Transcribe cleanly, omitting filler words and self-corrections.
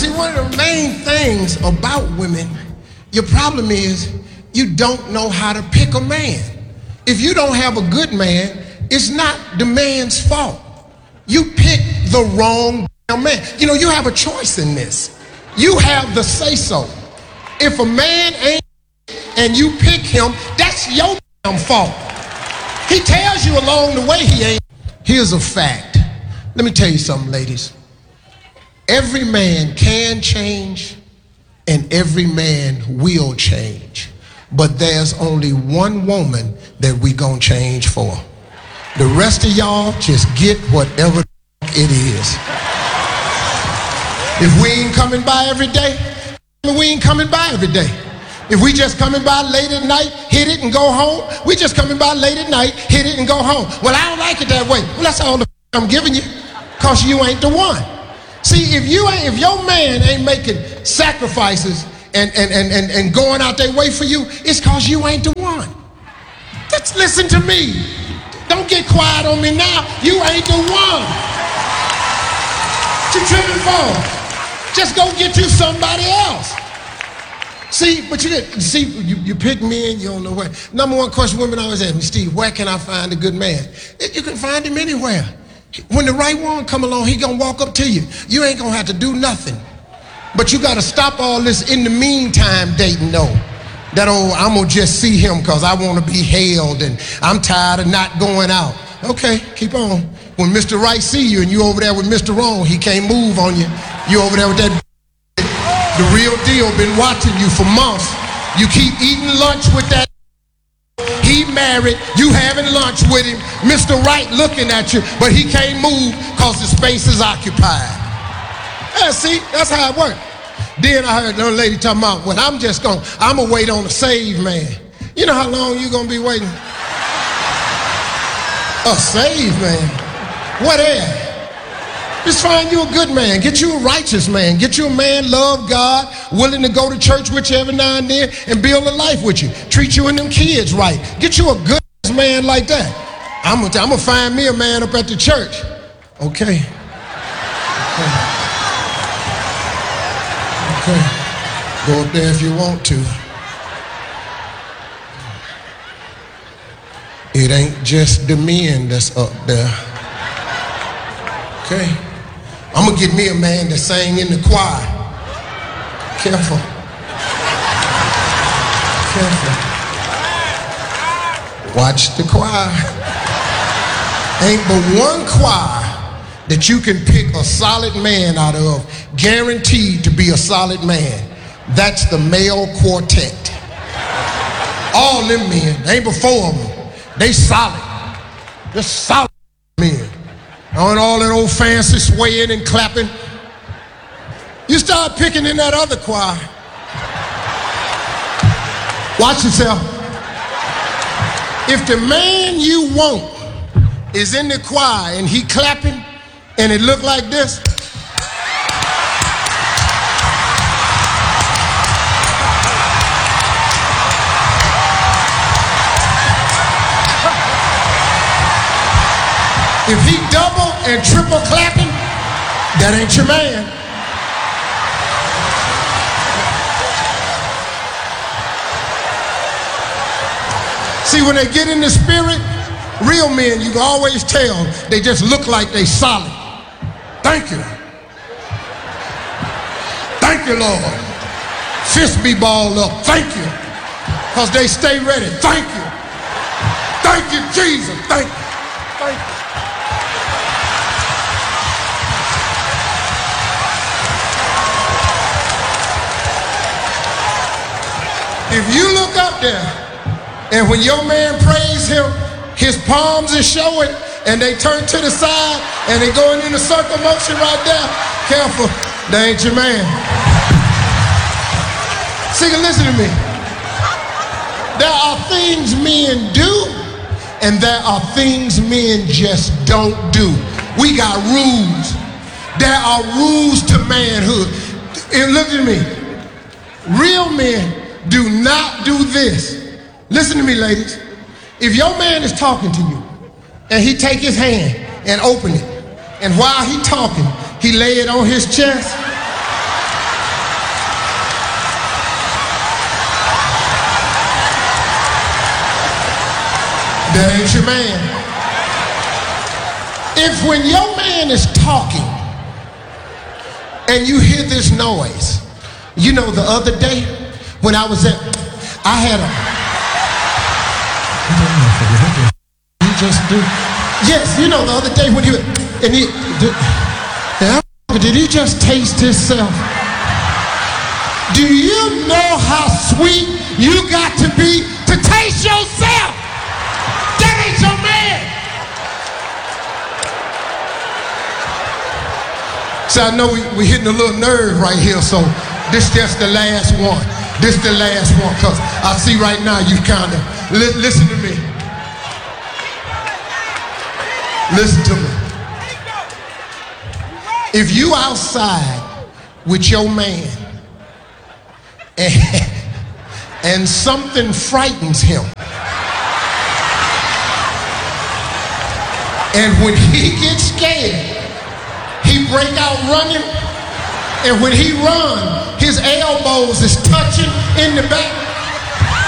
See, one of the main things about women, your problem is you don't know how to pick a man. If you don't have a good man, it's not the man's fault. You picked the wrong man. You know, you have a choice in this. You have the say-so. If a man ain't and you pick him, that's your fault. He tells you along the way he ain't. Here's a fact. Let me tell you something, ladies. Every man can change and every man will change. But there's only one woman that we gonna change for. The rest of y'all just get whatever it is. If we ain't coming by every day, we ain't coming by every day. If we just coming by late at night, hit it and go home, we just coming by late at night, hit it and go home. Well, I don't like it that way. Well, that's all the I'm giving you, cause you ain't the one. See, if your man ain't making sacrifices and going out their way for you, it's cause you ain't the one. Just listen to me. Don't get quiet on me now. You ain't the one. What you tripping for? Just go get you somebody else. See, but you pick men, you don't know where. Number one question women always ask me, Steve, where can I find a good man? You can find him anywhere. When the right one come along, he gonna walk up to you. You ain't gonna have to do nothing. But you gotta stop all this in the meantime dating though. That old, I'm gonna just see him cause I wanna be held and I'm tired of not going out. Okay, keep on. When Mr. Right see you and you over there with Mr. Wrong, he can't move on you. You over there with that the real deal, been watching you for months. You keep eating lunch with that. He married, you having lunch with him, Mr. Right looking at you, but he can't move because the space is occupied. Yeah, see, that's how it works. Then I heard another lady talking about, well, I'm gonna wait on a saved man. You know how long you gonna be waiting? A saved man? What else? Just find you a good man. Get you a righteous man. Get you a man, love God, willing to go to church with you every now and then and build a life with you. Treat you and them kids right. Get you a good man like that. I'm gonna find me a man up at the church. Okay. Okay. Go up there if you want to. It ain't just the men that's up there. Okay. I'm gonna get me a man that sang in the choir. Careful. Careful. Watch the choir. Ain't but one choir that you can pick a solid man out of, guaranteed to be a solid man. That's the male quartet. All them men, ain't before them. They solid. They're solid men. On all that old fancy swaying and clapping. You start picking in that other choir. Watch yourself. If the man you want is in the choir and he clapping and it look like this, if he double and triple clapping, that ain't your man. See, when they get in the spirit, real men, you can always tell, they just look like they solid. Thank you. Thank you, Lord. Fist be balled up. Thank you. Because they stay ready. Thank you. Thank you, Jesus. Thank you. Thank you. If you look up there, and when your man praise him, his palms is showing, and they turn to the side, and they going in a circle motion right there, careful, that ain't your man. See, listen to me. There are things men do, and there are things men just don't do. We got rules. There are rules to manhood. And look at me. Real men do not do this. Listen to me, ladies. If your man is talking to you and he take his hand and open it, and while he talking, he lay it on his chest, That ain't your man. If when your man is talking and you hear this noise, you know the other day when I was I had a, you just do, yes, you know the other day when did he just taste himself? Do you know how sweet you got to be to taste yourself? That ain't your man. So I know we hitting a little nerve right here, so this just the last one. This the last one, because I see right now you kind of, listen to me. Listen to me. If you outside with your man and something frightens him, and when he gets scared, he break out running, and when he run, his elbows is touching in the back